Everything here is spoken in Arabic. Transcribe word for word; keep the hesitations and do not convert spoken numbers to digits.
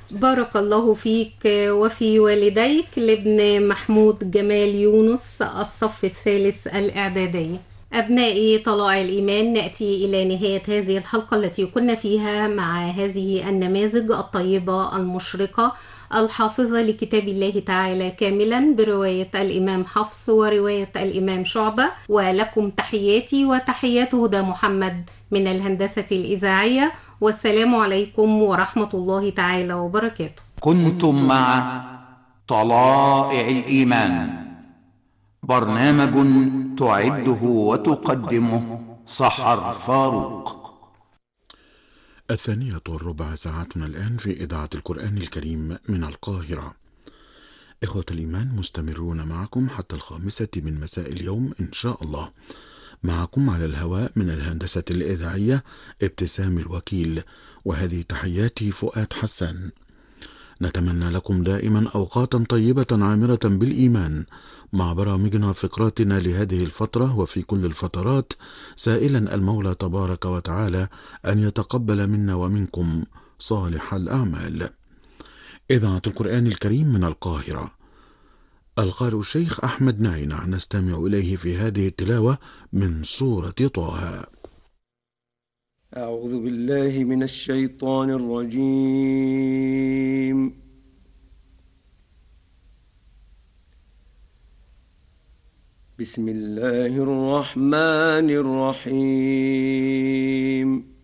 بارك الله فيك وفي والديك لابن محمود جمال يونس، الصف الثالث الإعدادي. أبنائي طلائع الإيمان، نأتي إلى نهاية هذه الحلقة التي كنا فيها مع هذه النماذج الطيبة المشرقة الحافظة لكتاب الله تعالى كاملا برواية الإمام حفص ورواية الإمام شعبة. ولكم تحياتي وتحيات هدى محمد من الهندسة الإذاعية، والسلام عليكم ورحمة الله تعالى وبركاته. كنتم مع طلائع الإيمان، برنامج تعده وتقدمه سحر فاروق. الثانية والربع ساعتنا الآن في إذاعة القرآن الكريم من القاهرة. إخوة الإيمان، مستمرون معكم حتى الخامسة من مساء اليوم إن شاء الله. معكم على الهواء من الهندسة الإذاعية ابتسام الوكيل، وهذه تحياتي فؤاد حسن. نتمنى لكم دائما أوقاتا طيبة عامرة بالإيمان مع برامجنا وفقراتنا لهذه الفترة وفي كل الفترات، سائلا المولى تبارك وتعالى أن يتقبل منا ومنكم صالح الأعمال. إذاعة القرآن الكريم من القاهرة. القارئ الشيخ أحمد نعينع نستمع إليه في هذه التلاوة من سورة طه. أعوذ بالله من الشيطان الرجيم. بسم الله الرحمن الرحيم.